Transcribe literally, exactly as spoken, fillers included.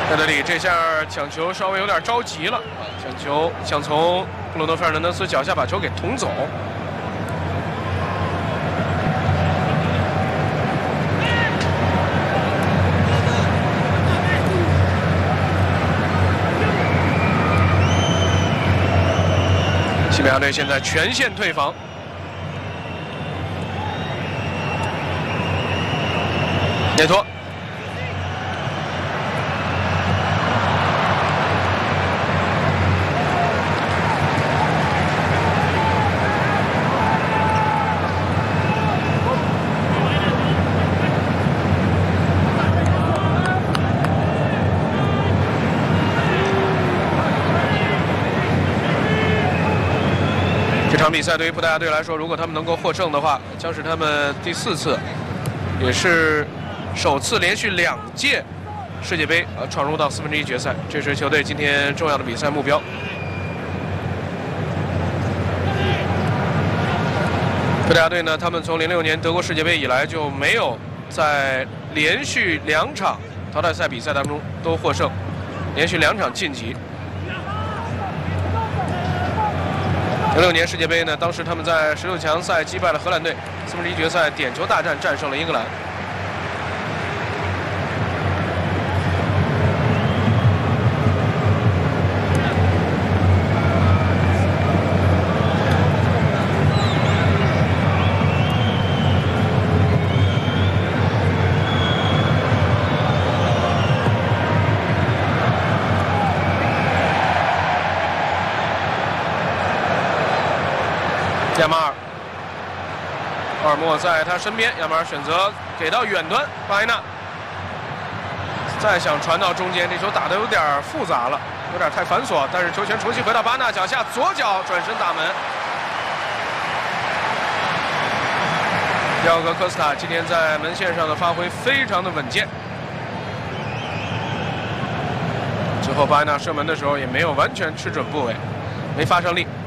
戴德里这下抢球稍微有点着急了，抢球想从布鲁诺·费尔南德斯脚下把球给捅走。西班牙队现在全线退防。 内托，这场比赛对于葡萄牙队来说，如果他们能够获胜的话，将是他们第四次，也是 首次连续两届世界杯呃闯入到四分之一决赛，这是球队今天重要的比赛目标。葡萄牙队呢，他们从零六年德国世界杯以来就没有在连续两场淘汰赛比赛当中都获胜，连续两场晋级。零六年世界杯呢，当时他们在十六强赛击败了荷兰队，四分之一决赛点球大战战胜了英格兰。 亚马尔，奥尔莫在他身边，亚马尔选择给到远端，巴埃纳再想传到中间，这球打得有点复杂了，有点太繁琐，但是球权重新回到巴纳脚下，左脚转身打门。迪奥戈·科斯塔今天在门线上的发挥非常的稳健，之后巴埃纳射门的时候也没有完全吃准部位，没发上力。